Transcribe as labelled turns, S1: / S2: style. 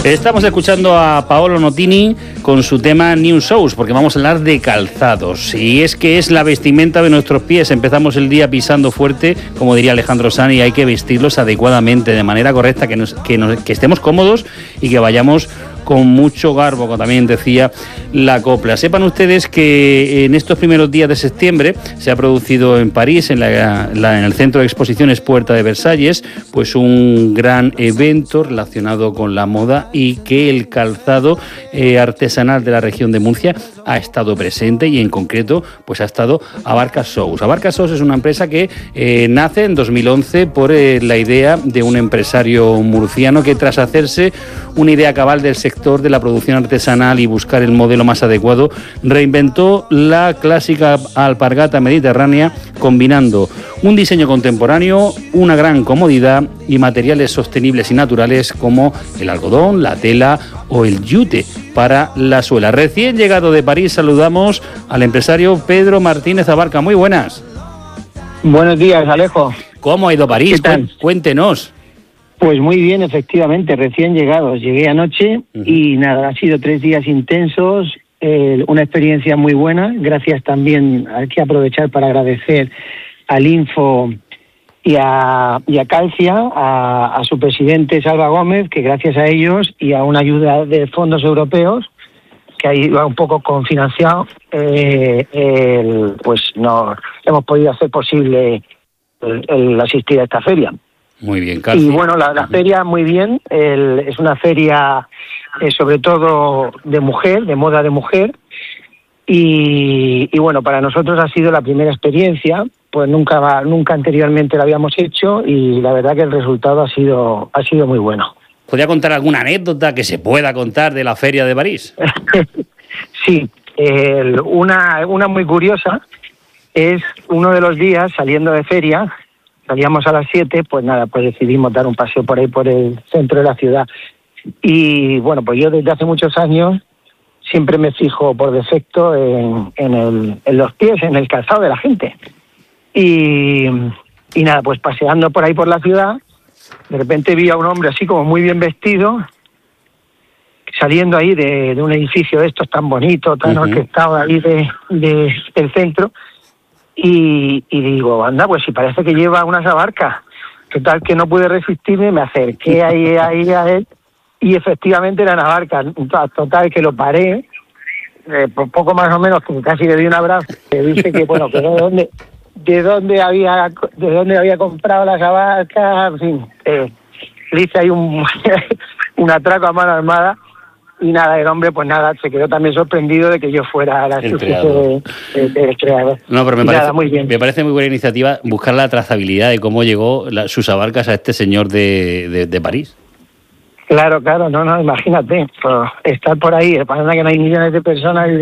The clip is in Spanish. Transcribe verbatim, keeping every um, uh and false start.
S1: Estamos escuchando a Paolo Notini con su tema New Shoes, porque vamos a hablar de calzados. Y es que es la vestimenta de nuestros pies. Empezamos el día pisando fuerte, como diría Alejandro Sanz, y hay que vestirlos adecuadamente, de manera correcta, que, nos, que, nos, que estemos cómodos y que vayamos con mucho garbo, como también decía la copla. Sepan ustedes que en estos primeros días de septiembre se ha producido en París, en, la, la, en el Centro de Exposiciones Puerta de Versalles, pues un gran evento relacionado con la moda, y que el calzado eh, artesanal de la región de Murcia ha estado presente, y en concreto pues ha estado Abarca Shoes. Abarca Shoes es una empresa que eh, nace en dos mil once por eh, la idea de un empresario murciano que, tras hacerse una idea cabal del sector de la producción artesanal y buscar el modelo más adecuado, reinventó la clásica alpargata mediterránea, combinando un diseño contemporáneo, una gran comodidad y materiales sostenibles y naturales como el algodón, la tela o el yute para la suela. Recién llegado de París, saludamos al empresario Pedro Martínez Abarca. Muy buenas.
S2: Buenos días, Alejo.
S1: ¿Cómo ha ido París?
S2: ¿Qué tal?
S1: Cuéntenos.
S2: Pues muy bien, efectivamente, recién llegados. Llegué anoche uh-huh. y nada, han sido tres días intensos, eh, una experiencia muy buena. Gracias también, hay que aprovechar para agradecer al Info y a, y a Calcia, a, a su presidente Salva Gómez, que gracias a ellos y a una ayuda de fondos europeos, que ahí va un poco confinanciado, eh, el, pues no hemos podido hacer posible el, el asistir a esta feria.
S1: Muy bien, Calcia.
S2: Y bueno, la, la feria muy bien, el, es una feria eh, sobre todo de mujer, de moda de mujer, y, y bueno, para nosotros ha sido la primera experiencia, pues nunca nunca anteriormente la habíamos hecho, y la verdad que el resultado ha sido ha sido muy bueno.
S1: ¿Podría contar alguna anécdota que se pueda contar de la feria de París?
S2: Sí, el, una, una muy curiosa es uno de los días saliendo de feria. Salíamos a las siete, pues nada, pues decidimos dar un paseo por ahí, por el centro de la ciudad. Y bueno, pues yo desde hace muchos años siempre me fijo por defecto en, en, el, en los pies, en el calzado de la gente. Y, y nada, pues paseando por ahí por la ciudad, de repente vi a un hombre así como muy bien vestido, saliendo ahí de, de un edificio de estos tan bonito, tan uh-huh. orquestado ahí de, de, del centro. Y, y digo, anda, pues si parece que lleva unas Abarcas. Total que no pude resistirme, me acerqué ahí, ahí a él, y efectivamente eran Abarcas. Total que lo paré, eh, por poco más o menos, que casi le di un abrazo, que dice que bueno, que de dónde, de dónde había, de dónde había comprado las Abarcas, en fin, eh, le hice ahí un, un atraco a mano armada. Y nada, el hombre, pues nada, se quedó también sorprendido de que yo fuera la
S1: el creador.
S2: De, de, de creador.
S1: No, pero me parece,
S2: nada, muy bien.
S1: me parece muy buena iniciativa buscar la trazabilidad de cómo llegó la, sus Abarcas a este señor de, de, de París.
S2: Claro, claro, no, no, imagínate, pues, estar por ahí, pasa que no hay millones de personas